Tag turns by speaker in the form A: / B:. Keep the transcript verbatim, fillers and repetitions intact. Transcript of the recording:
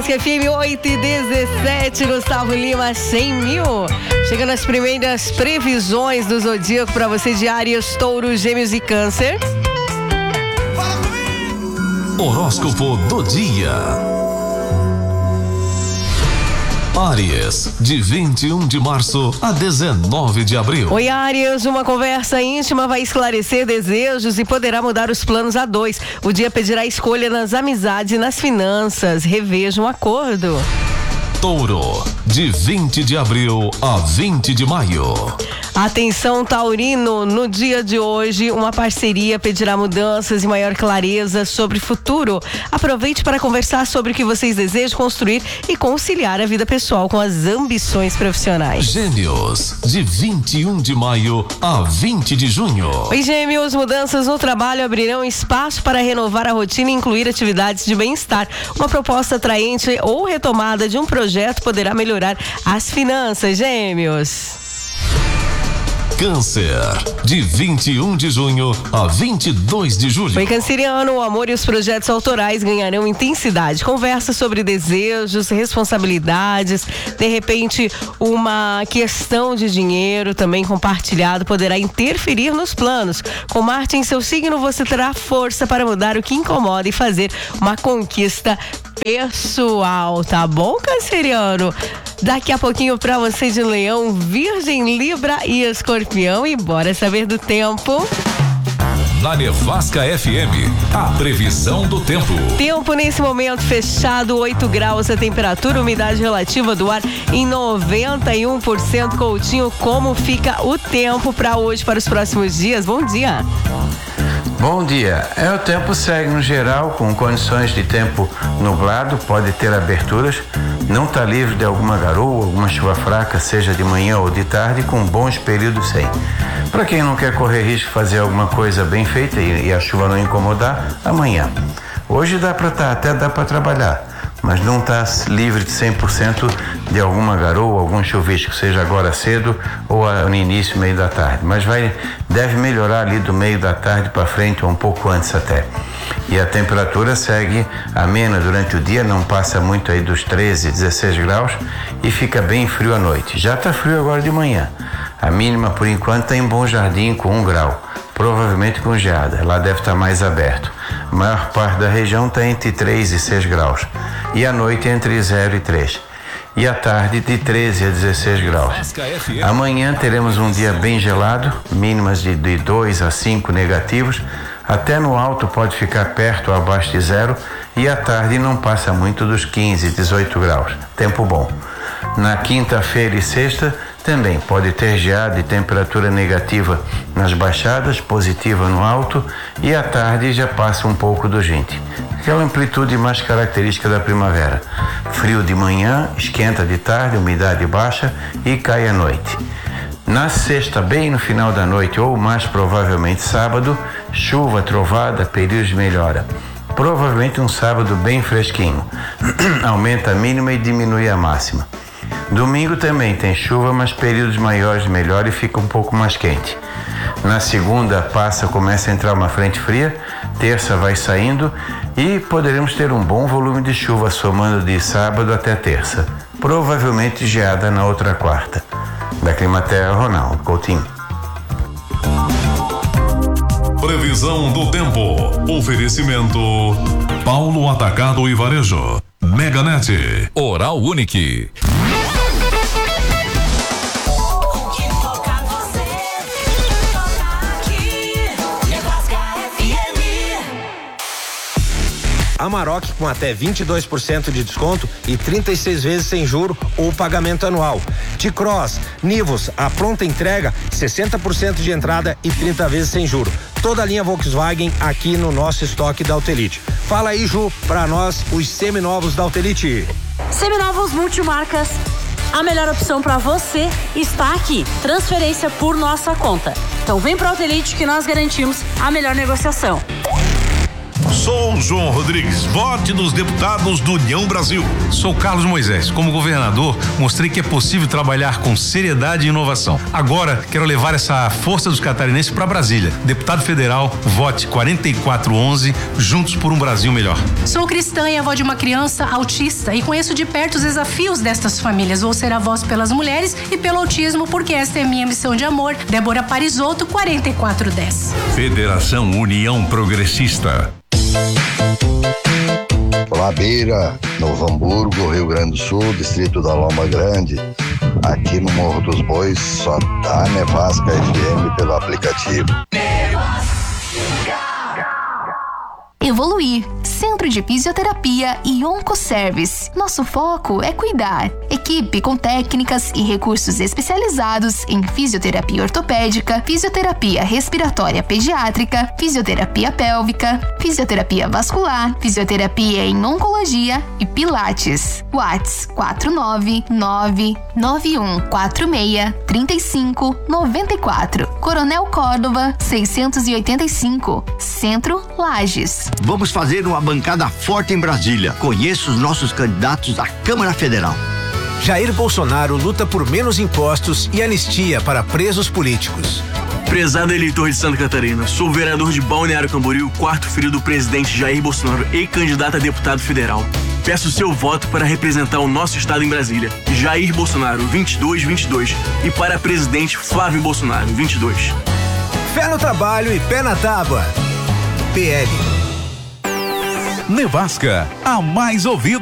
A: Nevasca F M oito e dezessete, Gustavo Lima, cem mil. Chegando as primeiras previsões do Zodíaco para você de Áries, Touro, Gêmeos e Câncer.
B: Horóscopo do dia. Áries, de vinte e um de março a dezenove de abril.
A: Oi, Áries, uma conversa íntima vai esclarecer desejos e poderá mudar os planos a dois. O dia pedirá escolha nas amizades e nas finanças. Reveja um acordo.
B: Touro, de vinte de abril a vinte de maio.
A: Atenção, taurino, no dia de hoje uma parceria pedirá mudanças e maior clareza sobre o futuro. Aproveite para conversar sobre o que vocês desejam construir e conciliar a vida pessoal com as ambições profissionais.
B: Gêmeos, de vinte e um de maio a vinte de junho.
A: Oi, Gêmeos, mudanças no trabalho abrirão espaço para renovar a rotina e incluir atividades de bem-estar. Uma proposta atraente ou retomada de um projeto poderá melhorar as finanças, Gêmeos.
B: Câncer, de vinte e um de junho a vinte e dois de julho.
A: Oi, canceriano, o amor e os projetos autorais ganharão intensidade. Conversa sobre desejos, responsabilidades, de repente uma questão de dinheiro também compartilhado poderá interferir nos planos. Com Marte em seu signo, você terá força para mudar o que incomoda e fazer uma conquista pessoal, tá bom, canceriano? Daqui a pouquinho pra você de Leão, Virgem, Libra e Escorpião, e bora saber do tempo.
B: Na Nevasca F M, a previsão do tempo.
A: Tempo nesse momento fechado, oito graus a temperatura, umidade relativa do ar em noventa e um por cento. Coutinho, como fica o tempo para hoje, para os próximos dias? Bom dia.
C: Bom dia. É, o tempo segue no geral com condições de tempo nublado, pode ter aberturas, não está livre de alguma garoa, alguma chuva fraca, seja de manhã ou de tarde, com bons períodos sem. Para quem não quer correr risco de fazer alguma coisa bem feita e, e a chuva não incomodar, amanhã. Hoje dá para tá, até dá para trabalhar, mas não está livre de cem por cento de alguma garoa, algum chuvisco, seja agora cedo ou no início, meio da tarde. Mas vai, deve melhorar ali do meio da tarde para frente ou um pouco antes até. E a temperatura segue amena durante o dia, não passa muito aí dos treze, dezesseis graus e fica bem frio à noite. Já está frio agora de manhã. A mínima, por enquanto, está em Bom Jardim com um grau, provavelmente com geada. Lá deve estar mais aberto. A maior parte da região está entre três e seis graus. E à noite entre zero e três. E à tarde de treze a dezesseis graus. Amanhã teremos um dia bem gelado, mínimas de, de dois a cinco negativos. Até no alto pode ficar perto ou abaixo de zero. E à tarde não passa muito dos quinze, dezoito graus. Tempo bom. Na quinta-feira e sexta também pode ter geada e temperatura negativa nas baixadas, positiva no alto, e à tarde já passa um pouco dos vinte. Aquela amplitude mais característica da primavera. Frio de manhã, esquenta de tarde, umidade baixa e cai à noite. Na sexta, bem no final da noite, ou mais provavelmente sábado, chuva, trovada, períodos de melhora. Provavelmente um sábado bem fresquinho. Aumenta a mínima e diminui a máxima. Domingo também tem chuva, mas períodos maiores de melhora e fica um pouco mais quente. Na segunda passa, começa a entrar uma frente fria, terça vai saindo e poderemos ter um bom volume de chuva somando de sábado até terça. Provavelmente geada na outra quarta. Da Climaterra, Ronaldo Coutinho.
B: Previsão do tempo. Oferecimento Paulo Atacado e Varejo. Meganet. Oral Unique.
D: Amarok com até vinte e dois por cento de desconto e trinta e seis vezes sem juro ou pagamento anual. T-Cross, Nivus, a pronta entrega, sessenta por cento de entrada e trinta vezes sem juro. Toda a linha Volkswagen aqui no nosso estoque da Autelite. Fala aí, Ju, pra nós os seminovos da Autelite.
E: Seminovos multimarcas. A melhor opção para você está aqui. Transferência por nossa conta. Então vem pra Autelite que nós garantimos a melhor negociação.
F: Sou João Rodrigues, vote nos deputados do União Brasil.
G: Sou Carlos Moisés. Como governador, mostrei que é possível trabalhar com seriedade e inovação. Agora, quero levar essa força dos catarinenses para Brasília. Deputado federal, vote quatro quatro um um, juntos por um Brasil melhor.
H: Sou cristã e avó de uma criança autista e conheço de perto os desafios destas famílias. Vou ser a voz pelas mulheres e pelo autismo, porque esta é minha missão de amor. Débora Parisotto, quarenta e quatro dez.
F: Federação União Progressista.
I: Olá, Beira, Novo Hamburgo, Rio Grande do Sul, distrito da Loma Grande. Aqui no Morro dos Bois só dá Nevasca F M pelo aplicativo.
J: Evoluir, Centro de Fisioterapia e Oncoservice. Nosso foco é cuidar. Equipe com técnicas e recursos especializados em fisioterapia ortopédica, fisioterapia respiratória pediátrica, fisioterapia pélvica, fisioterapia vascular, fisioterapia em oncologia e pilates. Whats quatro nove nove nove um quatro seis três cinco nove quatro. Coronel Córdova seiscentos e oitenta e cinco. Centro Lages.
K: Vamos fazer uma bancada forte em Brasília. Conheça os nossos candidatos à Câmara Federal.
L: Jair Bolsonaro luta por menos impostos e anistia para presos políticos.
M: Prezado eleitor de Santa Catarina, sou vereador de Balneário Camboriú, quarto filho do presidente Jair Bolsonaro e candidato a deputado federal. Peço seu voto para representar o nosso estado em Brasília. Jair Bolsonaro, vinte e dois vinte e dois. E para presidente Flávio Bolsonaro, vinte e dois.
L: Fé no trabalho e pé na tábua. P L.
F: Nevasca, a mais ouvida.